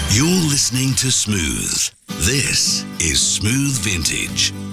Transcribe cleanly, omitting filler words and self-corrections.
You're listening to Smooth. This is Smooth Vintage.